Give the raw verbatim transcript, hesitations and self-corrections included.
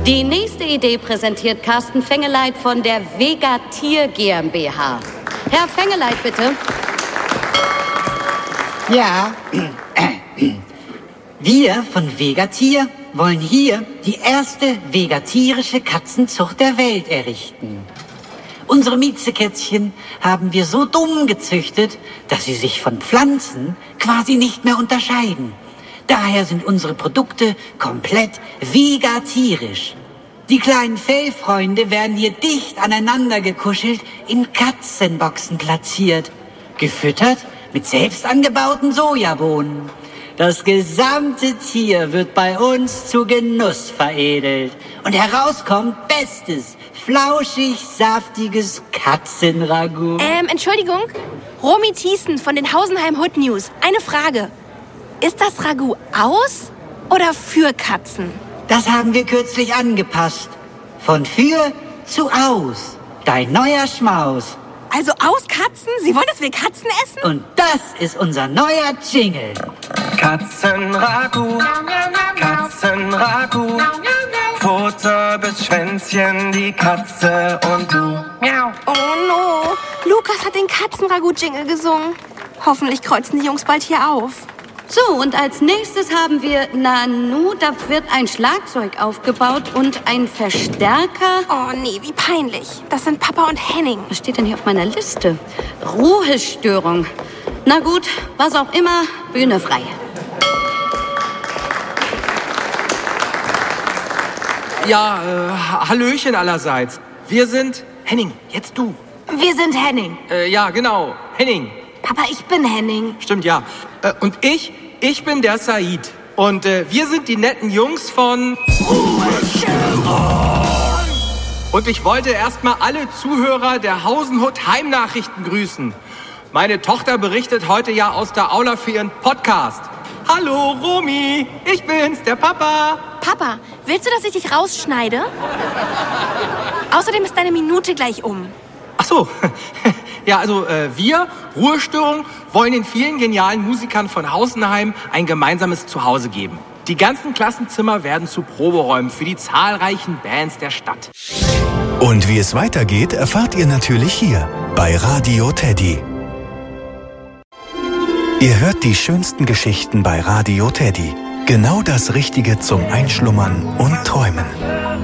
Die nächste Idee präsentiert Carsten Fengeleit von der Vegatier GmbH. Herr Fengeleit, bitte. Ja, wir von Vegatier wollen hier die erste vegatierische Katzenzucht der Welt errichten. Unsere Miezekätzchen haben wir so dumm gezüchtet, dass sie sich von Pflanzen quasi nicht mehr unterscheiden. Daher sind unsere Produkte komplett vegatierisch. Die kleinen Fellfreunde werden hier dicht aneinander gekuschelt in Katzenboxen platziert, gefüttert mit selbst angebauten Sojabohnen. Das gesamte Tier wird bei uns zu Genuss veredelt. Und herauskommt bestes, flauschig, saftiges Katzenragout. Ähm, Entschuldigung. Romy Thiessen von den Hausenheim Hood News. Eine Frage. Ist das Ragout aus oder für Katzen? Das haben wir kürzlich angepasst. Von für zu aus. Dein neuer Schmaus. Also aus Katzen? Sie wollen, dass wir Katzen essen? Und das ist unser neuer Jingle. Katzenragout, Katzenragout. Futter bis Schwänzchen, die Katze und du. Miau. Oh no. Lukas hat den Katzenragout-Jingle gesungen. Hoffentlich kreuzen die Jungs bald hier auf. So, und als nächstes haben wir Nanu. Da wird ein Schlagzeug aufgebaut und ein Verstärker. Oh nee, wie peinlich. Das sind Papa und Henning. Was steht denn hier auf meiner Liste? Ruhestörung. Na gut, was auch immer, Bühne frei. Ja, äh, Hallöchen allerseits. Wir sind Henning, jetzt du. Wir sind Henning. Äh, ja, genau, Henning. Papa, ich bin Henning. Stimmt, ja. Äh, und ich, ich bin der Said. Und äh, wir sind die netten Jungs von Ruhestörung. Und ich wollte erstmal alle Zuhörer der Hausenhut Heimnachrichten grüßen. Meine Tochter berichtet heute ja aus der Aula für ihren Podcast. Hallo, Romy, ich bin's, der Papa. Papa, willst du, dass ich dich rausschneide? Außerdem ist deine Minute gleich um. Ach so, ja, also äh, wir, Ruhestörung, wollen den vielen genialen Musikern von Hausenheim ein gemeinsames Zuhause geben. Die ganzen Klassenzimmer werden zu Proberäumen für die zahlreichen Bands der Stadt. Und wie es weitergeht, erfahrt ihr natürlich hier bei Radio Teddy. Ihr hört die schönsten Geschichten bei Radio Teddy. Genau das Richtige zum Einschlummern und Träumen.